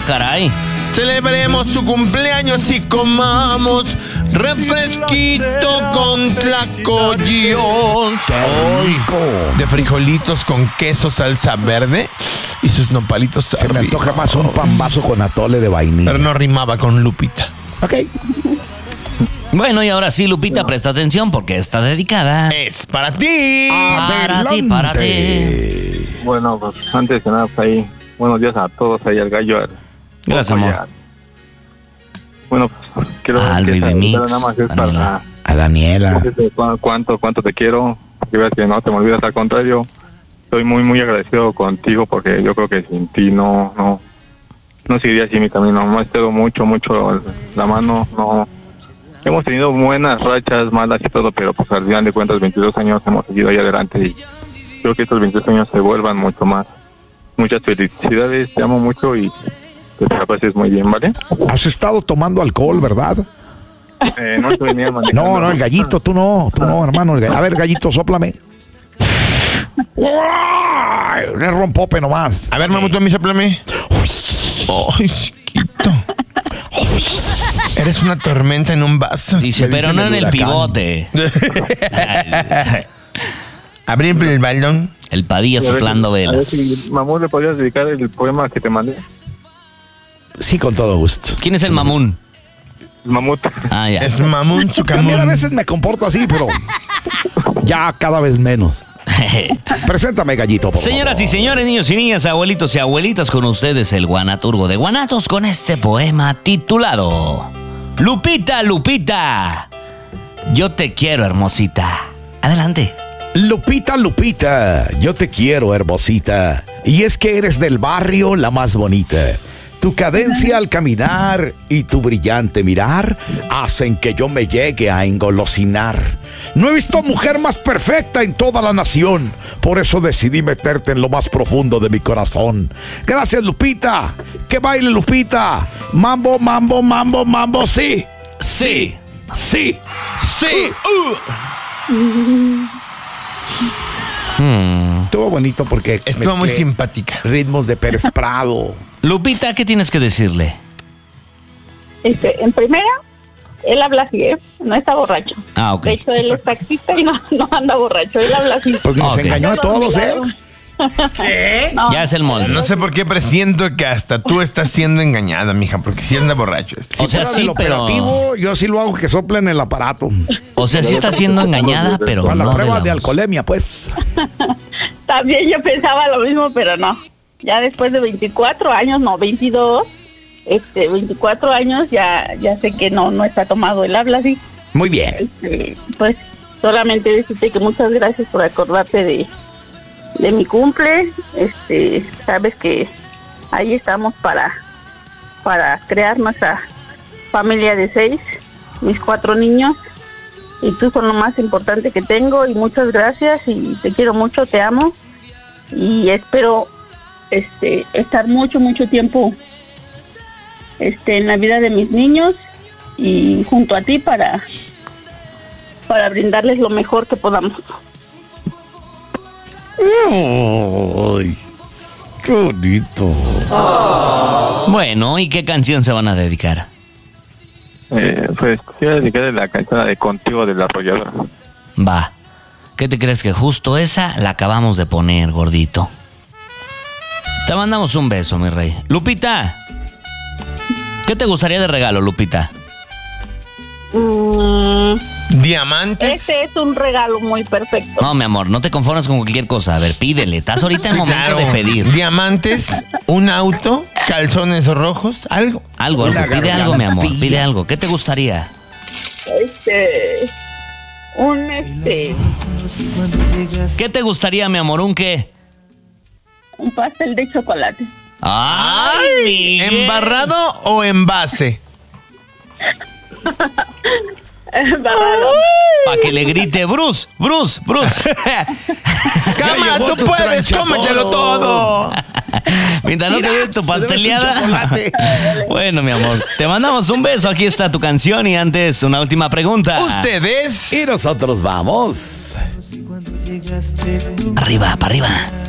caray. Celebremos su cumpleaños y comamos refresquito con tlacoyos. De frijolitos con queso, salsa verde y sus nopalitos. Se me antoja más un pambazo con atole de vainilla. Pero no rimaba con Lupita. Ok. Bueno, y ahora sí, Lupita, presta atención porque está dedicada. Es para ti. Para ti. Bueno, pues antes de nada, pues ahí, buenos días a todos, ahí al gallo. Gracias, amor. Bueno, pues quiero Baby Mix, nada más es para a Daniela. cuánto te quiero, que veas que no te me olvidas, al contrario, estoy muy muy agradecido contigo porque yo creo que sin ti no seguiría así mi camino. Me has dado mucho la mano, no. Hemos tenido buenas rachas, malas y todo, pero pues al final de cuentas 22 años hemos seguido ahí adelante y creo que estos 22 años se vuelvan mucho más. Muchas felicidades, te amo mucho y que te la pases muy bien, ¿vale? Has estado tomando alcohol, ¿verdad? No estoy ni manejando. No, el gallito, tú no, hermano. A ver, gallito, sóplame. Le rompope nomás. A ver, mamuto, a mí soplame. Ay, chiquito. Eres una tormenta en un vaso. Dice, pero no en el pivote. Abrir el balón. El Padilla soplando A ver velas. si, Mamón, ¿le podrías dedicar el poema que te mandé? Sí, con todo gusto. ¿Quién es el mamún? Mamut. Ah, ya. Es mamón su También a camón. veces me comporto así, pero ya cada vez menos. Preséntame, gallito, por Señoras favor. y señores, niños y niñas, abuelitos y abuelitas, con ustedes el guanaturgo de Guanatos con este poema titulado Lupita, Lupita, yo te quiero, hermosita. Adelante. Lupita, Lupita, yo te quiero, hermosita. Y es que eres del barrio la más bonita. Tu cadencia al caminar y tu brillante mirar hacen que yo me llegue a engolosinar. No he visto mujer más perfecta en toda la nación. Por eso decidí meterte en lo más profundo de mi corazón. Gracias, Lupita. Que baile, Lupita. Mambo, mambo, mambo, mambo, sí. Sí. Sí. Sí. Estuvo bonito porque Estuvo muy mezclé simpática. ritmos de Pérez Prado. Lupita, ¿qué tienes que decirle? En primera, él habla así, no está borracho. Ah, ok. De hecho, él es taxista y no anda borracho, él habla así. Pues nos Ok. engañó a todos, ¿eh? No, Ya es el molde. No sé por qué presiento que hasta tú estás siendo engañada, mija, porque si anda borracho. O sea, Fuera sí, del pero... operativo, yo sí lo hago que soplen el aparato. O sea, sí está siendo engañada, pero Con la no prueba de voz. alcoholemia, pues. También yo pensaba lo mismo, pero no. Ya después de 24 años, no, 22, 24 años, ya sé que no está tomado, él habla así. Muy bien. Pues solamente decirte que muchas gracias por acordarte de mi cumple. Sabes que ahí estamos para crear nuestra familia de 6, mis 4 niños, y tú son lo más importante que tengo, y muchas gracias, y te quiero mucho, te amo, y espero estar mucho tiempo en la vida de mis niños y junto a ti para brindarles lo mejor que podamos. Ay, qué bonito. Bueno, ¿y qué canción se van a dedicar? Pues quiero dedicarle la canción de Contigo de la Arrolladora. Va. ¿Qué te crees que justo esa la acabamos de poner, gordito? Te mandamos un beso, mi rey. Lupita, ¿qué te gustaría de regalo, Lupita? ¿Diamantes? Este es un regalo muy perfecto. No, mi amor, no te conformes con cualquier cosa. A ver, pídele. Estás ahorita en momento Claro. de pedir. ¿Diamantes? ¿Un auto? ¿Calzones rojos? ¿Algo? Algo. Una Pide algo, mi amor. gargantilla. Pide algo. ¿Qué te gustaría? ¿Qué te gustaría, mi amor? ¿Un qué? Un pastel de chocolate. ¡Ay, Miguel! ¿Embarrado o en base? Para que le grite, Bruce. ¡Cama, llegó tú tu puedes! trancha ¡Cómetelo todo! Mientras no te dé tu pasteleada. chocolate. Bueno, mi amor, te mandamos un beso. Aquí está tu canción. Y antes, una última pregunta. ¿Ustedes? Y nosotros vamos. Arriba, para arriba.